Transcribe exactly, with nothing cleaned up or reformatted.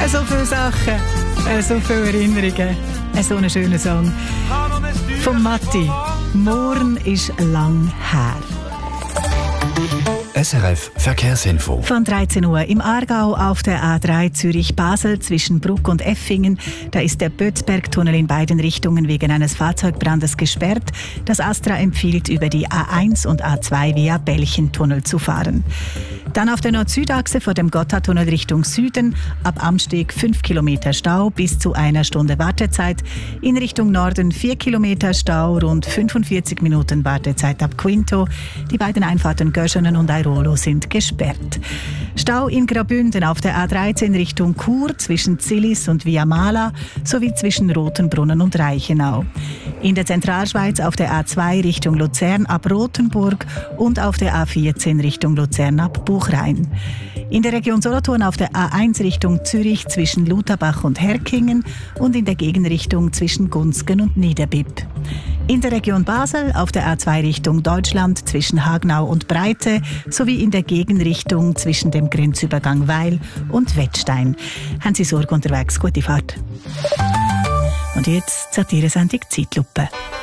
So viele Sachen, so viele Erinnerungen. So einen schönen Song von Matti. Morgen ist lang her. S R F Verkehrsinfo. Von dreizehn Uhr im Aargau auf der A drei Zürich-Basel zwischen Bruck und Effingen. Da ist der Bötzbergtunnel in beiden Richtungen wegen eines Fahrzeugbrandes gesperrt. Das Astra empfiehlt, über die A eins und A zwei via Belchentunnel zu fahren. Dann auf der Nord-Süd-Achse vor dem Gotthardtunnel Richtung Süden. Ab Amsteg fünf Kilometer Stau bis zu einer Stunde Wartezeit. In Richtung Norden vier Kilometer Stau, rund fünfundvierzig Minuten Wartezeit ab Quinto. Die beiden Einfahrten Göschenen und Airolo sind gesperrt. Stau in Graubünden auf der A dreizehn Richtung Chur zwischen Zillis und Via Mala sowie zwischen Rotenbrunnen und Reichenau. In der Zentralschweiz auf der A zwei Richtung Luzern ab Rothenburg und auf der A vierzehn Richtung Luzern ab Buchrein. In der Region Solothurn auf der A eins Richtung Zürich zwischen Lutherbach und Herkingen und in der Gegenrichtung zwischen Gunzgen und Niederbipp. In der Region Basel auf der A zwei Richtung Deutschland zwischen Hagnau und Breite sowie in der Gegenrichtung zwischen dem Grenzübergang Weil und Wettstein. Haben Sie Sorge unterwegs? Gute Fahrt. Und jetzt Satire-Sendung Zeitlupe.